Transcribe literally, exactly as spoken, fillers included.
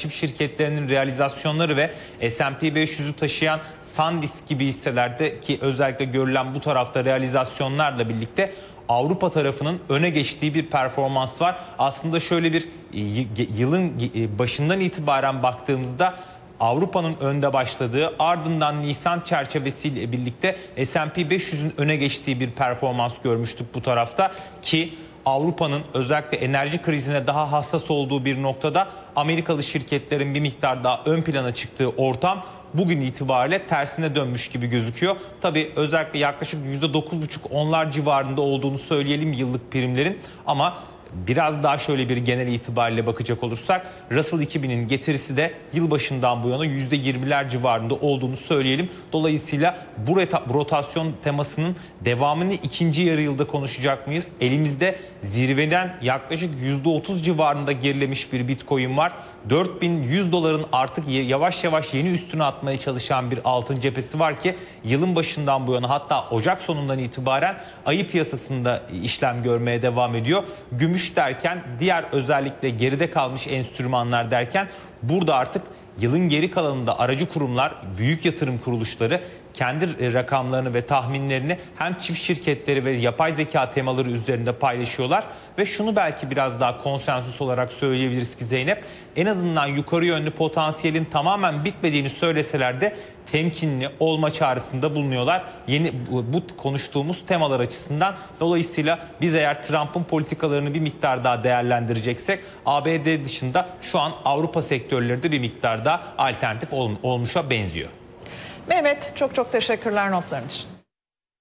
çip şirketlerinin realizasyonları ve S and P beş yüzü taşıyan SanDisk gibi hisselerdeki özellikle görülen bu tarafta realizasyonlarla birlikte Avrupa tarafının öne geçtiği bir performans var. Aslında şöyle bir yılın başından itibaren baktığımızda Avrupa'nın önde başladığı, ardından Nisan çerçevesiyle birlikte S and P beş yüzün öne geçtiği bir performans görmüştük bu tarafta ki Avrupa'nın özellikle enerji krizine daha hassas olduğu bir noktada Amerikalı şirketlerin bir miktar daha ön plana çıktığı ortam bugün itibariyle tersine dönmüş gibi gözüküyor. Tabii özellikle yaklaşık yüzde dokuz buçuk onlar civarında olduğunu söyleyelim yıllık primlerin, ama biraz daha şöyle bir genel itibariyle bakacak olursak Russell iki binin getirisi de yılbaşından bu yana yüzde yirmiler civarında olduğunu söyleyelim. Dolayısıyla bu rotasyon temasının devamını ikinci yarı yılda konuşacak mıyız? Elimizde zirveden yaklaşık yüzde otuz civarında gerilemiş bir Bitcoin var. dört bin yüz doların artık yavaş yavaş yeni üstüne atmaya çalışan bir altın cephesi var ki yılın başından bu yana, hatta Ocak sonundan itibaren ayı piyasasında işlem görmeye devam ediyor. Gümüş derken, diğer özellikle geride kalmış enstrümanlar derken, burada artık yılın geri kalanında aracı kurumlar, büyük yatırım kuruluşları kendi rakamlarını ve tahminlerini hem çip şirketleri ve yapay zeka temaları üzerinde paylaşıyorlar. Ve şunu belki biraz daha konsensus olarak söyleyebiliriz ki Zeynep, en azından yukarı yönlü potansiyelin tamamen bitmediğini söyleseler de temkinli olma çağrısında bulunuyorlar. Yeni bu, bu konuştuğumuz temalar açısından. Dolayısıyla biz eğer Trump'ın politikalarını bir miktar daha değerlendireceksek A B D dışında şu an Avrupa sektörleri de bir miktar daha alternatif ol, olmuşa benziyor. Mehmet, çok çok teşekkürler notların için.